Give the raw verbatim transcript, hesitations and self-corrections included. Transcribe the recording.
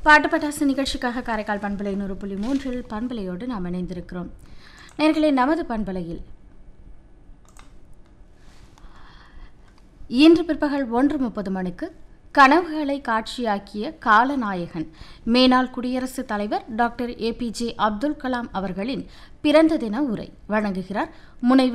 பாட்டு பட்டாசு நிகழ்ச்சிக்காக காரைக்கால் பண்பலை நூறு புள்ளி மூன்றில் பண்பலையோடு நாம் இணைந்திருக்கிறோம். நேயர்களே, நமது பண்பலையில் இன்று பிற்பகல் ஒன்று முப்பது மணிக்கு கனவுகளை காட்சியாக்கிய காலநாயகன் மேனாள் குடியரசுத் தலைவர் doctor A B J Abdul Kalam அவர்களின் பிறந்த தின உரை வழங்குகிறார் முனைவர்